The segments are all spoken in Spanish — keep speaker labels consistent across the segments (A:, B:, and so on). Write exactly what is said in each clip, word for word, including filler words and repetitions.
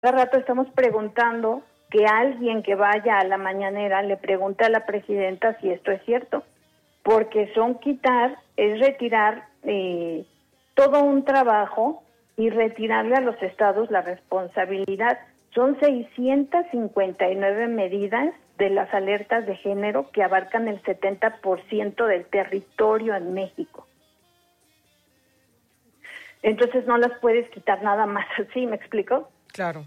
A: cada rato estamos preguntando que alguien que vaya a la mañanera le pregunte a la presidenta si esto es cierto, porque son quitar, es retirar eh, todo un trabajo y retirarle a los estados la responsabilidad. Son seiscientas cincuenta y nueve medidas de las alertas de género que abarcan el setenta por ciento del territorio en México. Entonces no las puedes quitar nada más así, ¿me explico?
B: Claro.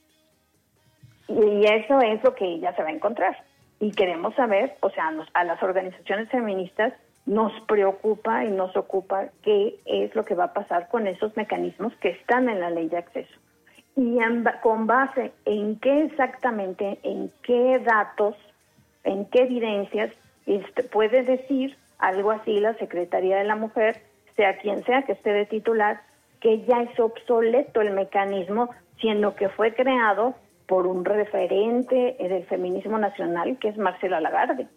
A: Y eso es lo que ella se va a encontrar. Y queremos saber, o sea, nos, a las organizaciones feministas nos preocupa y nos ocupa qué es lo que va a pasar con esos mecanismos que están en la ley de acceso. Y en, con base en qué exactamente, en qué datos, en qué evidencias este, puede decir algo así la Secretaría de la Mujer, sea quien sea que esté de titular, que ya es obsoleto el mecanismo, siendo que fue creado por un referente del feminismo nacional, que es Marcela Lagarde.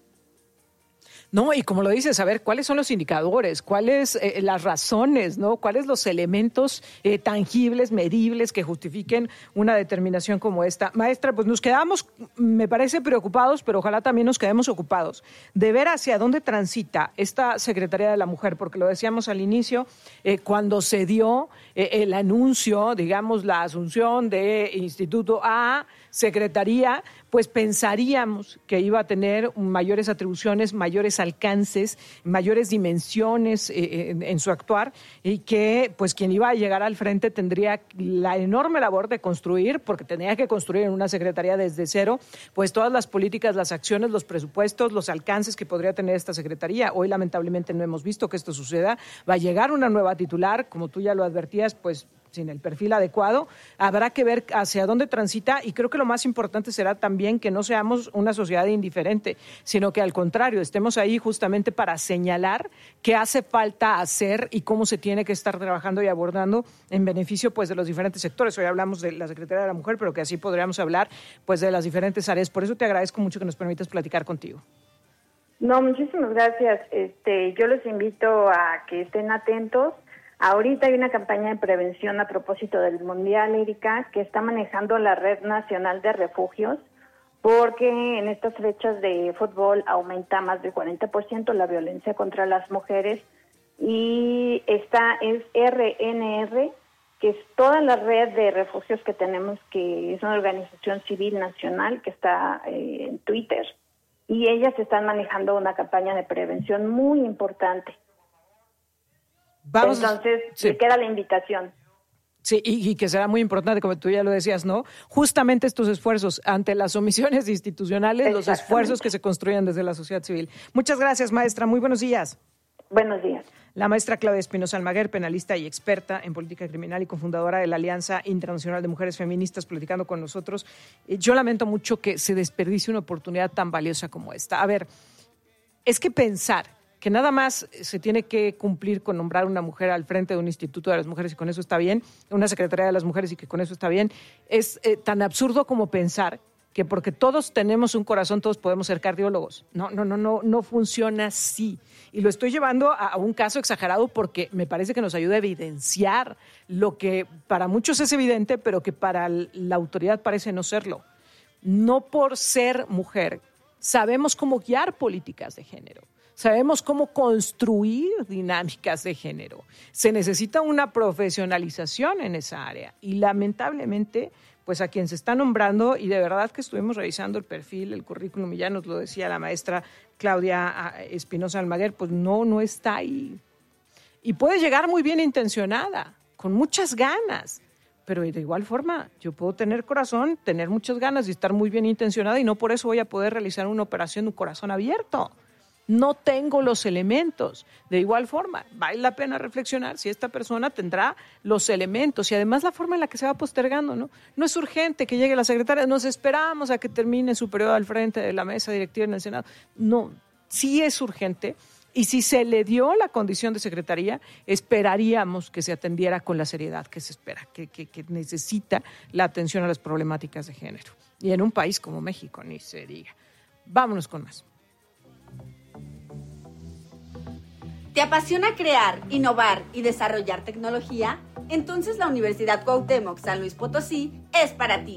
B: No, y como lo dices, a ver, ¿cuáles son los indicadores? ¿Cuáles eh, las razones, no? ¿Cuáles los elementos eh, tangibles, medibles, que justifiquen una determinación como esta? Maestra, pues nos quedamos, me parece, preocupados, pero ojalá también nos quedemos ocupados de ver hacia dónde transita esta Secretaría de la Mujer, porque lo decíamos al inicio, eh, cuando se dio eh, el anuncio, digamos, la asunción de Instituto a Secretaría, pues pensaríamos que iba a tener mayores atribuciones, mayores alcances, mayores dimensiones eh, en, en su actuar, y que pues quien iba a llegar al frente tendría la enorme labor de construir, porque tenía que construir en una secretaría desde cero, pues todas las políticas, las acciones, los presupuestos, los alcances que podría tener esta secretaría. Hoy lamentablemente no hemos visto que esto suceda. Va a llegar una nueva titular, como tú ya lo advertías, pues sin el perfil adecuado. Habrá que ver hacia dónde transita, y creo que lo más importante será también que no seamos una sociedad indiferente, sino que al contrario, estemos ahí justamente para señalar qué hace falta hacer y cómo se tiene que estar trabajando y abordando en beneficio pues de los diferentes sectores. Hoy hablamos de la Secretaría de la Mujer, pero que así podríamos hablar pues de las diferentes áreas. Por eso te agradezco mucho que nos permitas platicar contigo.
A: No, muchísimas gracias. Este, yo los invito a que estén atentos. Ahorita hay una campaña de prevención a propósito del Mundial, Erika, que está manejando la Red Nacional de Refugios, porque en estas fechas de fútbol aumenta más del cuarenta por ciento la violencia contra las mujeres, y esta es R N R, que es toda la red de refugios que tenemos, que es una organización civil nacional que está eh, en Twitter, y ellas están manejando una campaña de prevención muy importante. Vamos, Entonces, sí. Me queda la invitación.
B: Sí, y, y que será muy importante, como tú ya lo decías, ¿no? Justamente estos esfuerzos ante las omisiones institucionales, los esfuerzos que se construyen desde la sociedad civil. Muchas gracias, maestra. Muy buenos días.
A: Buenos días.
B: La maestra Claudia Espinosa Almaguer, penalista y experta en política criminal y cofundadora de la Alianza Internacional de Mujeres Feministas, platicando con nosotros. Yo lamento mucho que se desperdicie una oportunidad tan valiosa como esta. A ver, es que pensar que nada más se tiene que cumplir con nombrar una mujer al frente de un instituto de las mujeres y con eso está bien, una secretaría de las mujeres y que con eso está bien, es eh, tan absurdo como pensar que porque todos tenemos un corazón, todos podemos ser cardiólogos. No, no, no, no, no funciona así. Y lo estoy llevando a, a un caso exagerado porque me parece que nos ayuda a evidenciar lo que para muchos es evidente, pero que para la autoridad parece no serlo. No por ser mujer sabemos cómo guiar políticas de género. Sabemos cómo construir dinámicas de género. Se necesita una profesionalización en esa área. Y lamentablemente, pues a quien se está nombrando, y de verdad que estuvimos revisando el perfil, el currículum, y ya nos lo decía la maestra Claudia Espinosa Almaguer, pues no, no está ahí. Y puede llegar muy bien intencionada, con muchas ganas. Pero de igual forma, yo puedo tener corazón, tener muchas ganas y estar muy bien intencionada, y no por eso voy a poder realizar una operación de un corazón abierto. No tengo los elementos. De igual forma, vale la pena reflexionar si esta persona tendrá los elementos y además la forma en la que se va postergando, ¿no? No es urgente que llegue la secretaria, nos esperamos a que termine su periodo al frente de la mesa directiva en el Senado. No, sí es urgente, y si se le dio la condición de secretaría, esperaríamos que se atendiera con la seriedad que se espera, que, que, que necesita la atención a las problemáticas de género. Y en un país como México, ni se diga. Vámonos con más.
C: ¿Te apasiona crear, innovar y desarrollar tecnología? entonces la Universidad Cuauhtémoc San Luis Potosí es para ti.